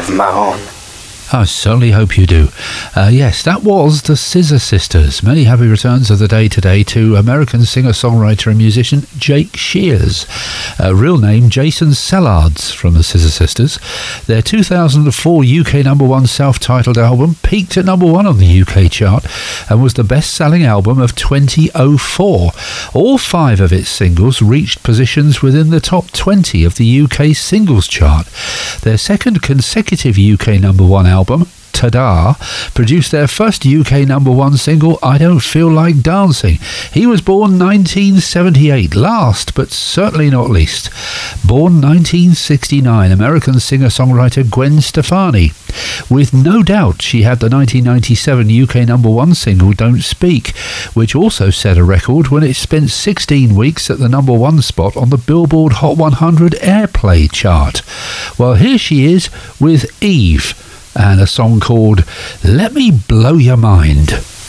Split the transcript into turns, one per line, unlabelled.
Mahon.
I certainly hope you do. Yes, that was the Scissor Sisters. Many happy returns of the day today to American singer-songwriter and musician Jake Shears. Real name Jason Sellards from the Scissor Sisters. Their 2004 UK number one self-titled album peaked at number one on the UK chart and was the best-selling album of 2004. All 5 of its singles reached positions within the top 20 of the UK singles chart. Their second consecutive UK number one album, Tada, produced their first UK number one single, I Don't Feel Like Dancing. He was born 1978, last but certainly not least. Born 1969, American singer-songwriter Gwen Stefani. With no doubt she had the 1997 UK number one single, Don't Speak, which also set a record when it spent 16 weeks at the number one spot on the Billboard Hot 100 Airplay chart. Well, here she is with Eve, and a song called Let Me Blow Your Mind.